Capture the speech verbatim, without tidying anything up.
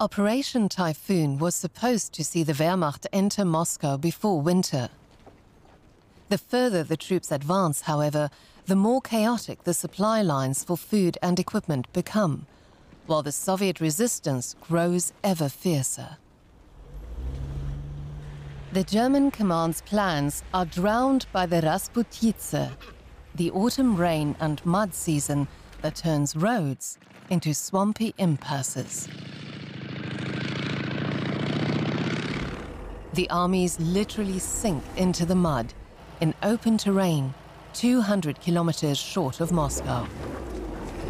Operation Typhoon was supposed to see the Wehrmacht enter Moscow before winter. The further the troops advance, however, the more chaotic the supply lines for food and equipment become, while the Soviet resistance grows ever fiercer. The German command's plans are drowned by the Rasputitsa, the autumn rain and mud season that turns roads into swampy impasses. The armies literally sink into the mud in open terrain two hundred kilometers short of Moscow.